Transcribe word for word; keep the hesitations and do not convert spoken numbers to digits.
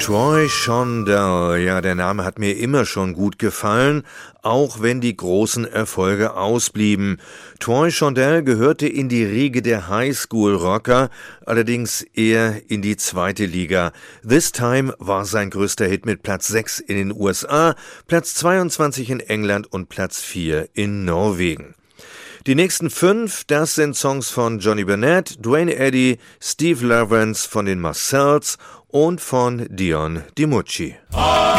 Troy Shondell, ja, der Name hat mir immer schon gut gefallen, auch wenn die großen Erfolge ausblieben. Troy Shondell gehörte in die Riege der Highschool-Rocker, allerdings eher in die zweite Liga. This Time war sein größter Hit mit Platz sechs in den U S A, Platz zweiundzwanzig in England und Platz vier in Norwegen. Die nächsten fünf, das sind Songs von Johnny Burnett, Duane Eddy, Steve Lawrence von den Marcells und von Dion DiMucci.